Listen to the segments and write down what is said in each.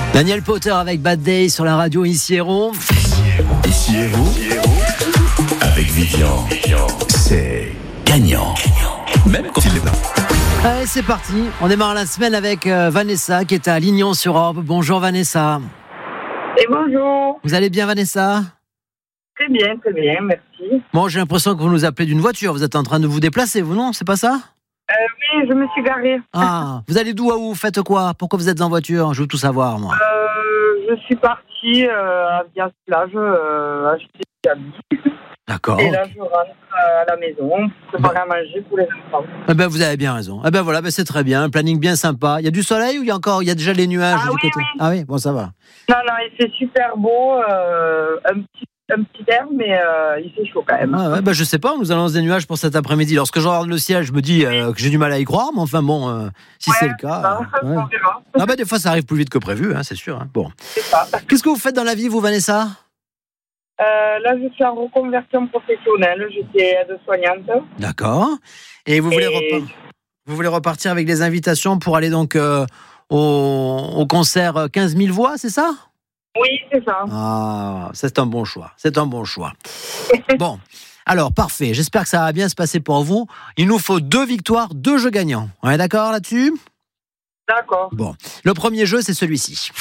Daniel Powter avec Bad Day sur la radio Ici Hérault. Ici Hérault, avec Vivian, c'est gagnant. Même quand il est là. Allez, c'est parti. On démarre la semaine avec Vanessa qui est à Lignon-sur-Orbe. Bonjour Vanessa. Et bonjour. Vous allez bien Vanessa ? Très bien, merci. Bon, j'ai l'impression que vous nous appelez d'une voiture. Vous êtes en train de vous déplacer, vous non ? C'est pas ça ? Oui, je me suis garée. Ah, vous allez d'où à où ? Faites quoi ? Pourquoi vous êtes en voiture ? Je veux tout savoir, moi. Je suis partie à Vias-Plage acheter des habits. D'accord. Et là, je rentre à la maison pour préparer à manger pour les enfants. Eh ben, vous avez bien raison. Eh ben voilà, c'est très bien. Un planning bien sympa. Il y a du soleil ou il y a déjà les nuages du côté ? Oui. Ah oui, bon, ça va. Non, il fait super beau. Un petit air, mais il fait chaud quand même. Ah ouais, je sais pas, on nous annonce des nuages pour cet après-midi. Lorsque je regarde le ciel, je me dis que j'ai du mal à y croire, mais enfin bon, si c'est le cas. On verra. Des fois ça arrive plus vite que prévu, c'est sûr. Bon. C'est ça. Qu'est-ce que vous faites dans la vie, vous, Vanessa ? Là, je suis en reconversion professionnelle. J'étais aide-soignante. D'accord. Et vous voulez repartir avec des invitations pour aller donc au concert 15 000 voix, c'est ça ? Oui, c'est ça. Ah, c'est un bon choix. Bon, alors parfait. J'espère que ça va bien se passer pour vous. Il nous faut 2 victoires, 2 jeux gagnants. On est d'accord là-dessus ? D'accord. Bon, le premier jeu, c'est celui-ci.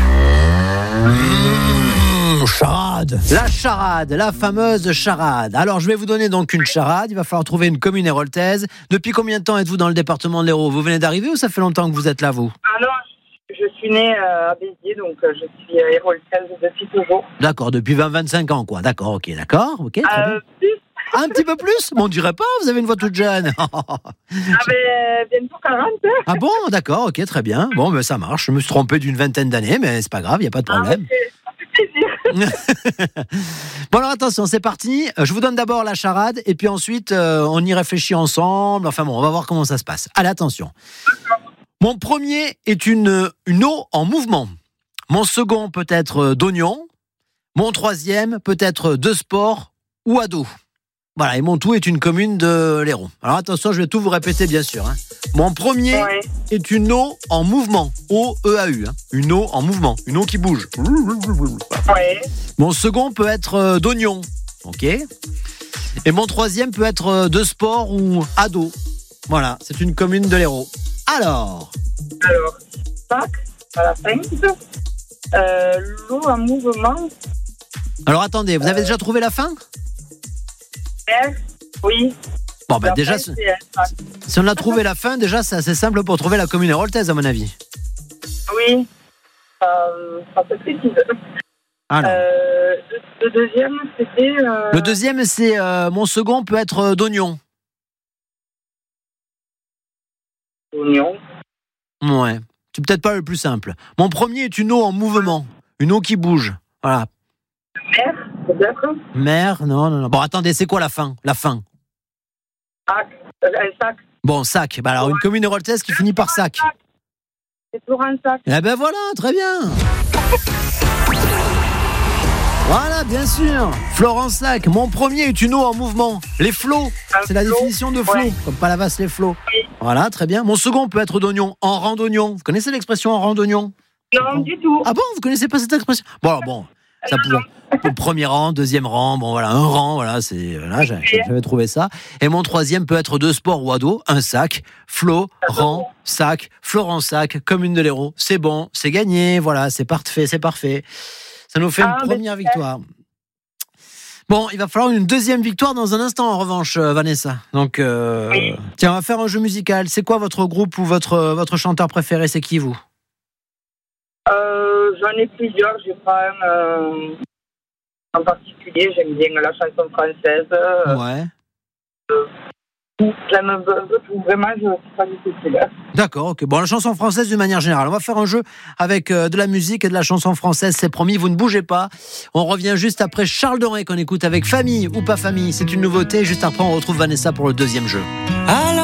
Charade. La charade, la fameuse charade. Alors, je vais vous donner donc une charade. Il va falloir trouver une commune héroltaise. Depuis combien de temps êtes-vous dans le département de l'Hérault ? Vous venez d'arriver ou ça fait longtemps que vous êtes là, vous ? Ah non, je suis née à Béziers, donc je suis héroltaise depuis toujours. D'accord, depuis 20-25 ans, quoi. D'accord, ok, très bien. Un petit peu plus ? Bon, on dirait pas, vous avez une voix toute jeune. Bientôt 40. Ah bon, d'accord, ok, très bien. Bon, ça marche. Je me suis trompé d'une vingtaine d'années, mais c'est pas grave, il n'y a pas de problème. Ça fait plaisir. Bon, alors attention, c'est parti. Je vous donne d'abord la charade, et puis ensuite, on y réfléchit ensemble. Enfin bon, on va voir comment ça se passe. Allez, attention. Mon premier est une eau en mouvement. Mon second peut être d'oignon. Mon troisième peut être de sport ou à dos. Voilà, et mon tout est une commune de l'Hérault. Alors attention, je vais tout vous répéter bien sûr. Mon premier est une eau en mouvement. O-E-A-U. Une eau en mouvement. Une eau qui bouge. Ouais. Mon second peut être d'oignon. Ok. Et mon troisième peut être de sport ou à dos. Voilà, c'est une commune de l'Hérault. Alors, sac, à la fin. L'eau en mouvement. Alors attendez, vous avez déjà trouvé la fin ? Oui. Bon, déjà, si on a trouvé la fin, déjà, c'est assez simple pour trouver la commune héroltaise, à mon avis. Oui. Ça se précise. Alors. Le deuxième, c'était... Le deuxième, c'est mon second peut être d'oignon. Oignon. Ouais. C'est peut-être pas le plus simple. Mon premier est une eau en mouvement. Une eau qui bouge. Voilà. Mer, peut-être. Mer, non. Bon, attendez, c'est quoi la fin ? La fin. Un sac. Bon, sac. Alors, une commune héroltaise qui finit par sac. C'est Florent Sac. Eh ben voilà, très bien. Voilà, bien sûr. Florent Sac. Mon premier est une eau en mouvement. Les flots. C'est la définition de flot. Comme Palavas, les flots. Oui. Voilà, très bien. Mon second peut être d'oignon. En rang d'oignon. Vous connaissez l'expression en rang d'oignon ? Non, du tout. Ah bon, vous connaissez pas cette expression ? Bon. Ça pouvait. Le premier rang, deuxième rang, bon voilà, un rang, voilà, j'avais trouvé ça. Et mon troisième peut être de sport ou à dos, un sac, Flo, rang, sac, Florent Sac, commune de l'Hérault. C'est bon, c'est gagné, voilà, c'est parfait. Ça nous fait une première victoire. Bon, il va falloir une deuxième victoire dans un instant en revanche, Vanessa. Donc, tiens, on va faire un jeu musical. C'est quoi votre groupe ou votre chanteur préféré ? C'est qui, vous ? J'en ai plusieurs, j'ai pas un en particulier, j'aime bien la chanson française. Ouais. J'aime un peu tout, vraiment, je ne suis pas difficile. D'accord, ok. Bon, la chanson française d'une manière générale. On va faire un jeu avec de la musique et de la chanson française, c'est promis, vous ne bougez pas. On revient juste après Charles Doré qu'on écoute avec Famille ou pas Famille. C'est une nouveauté. Juste après, on retrouve Vanessa pour le deuxième jeu.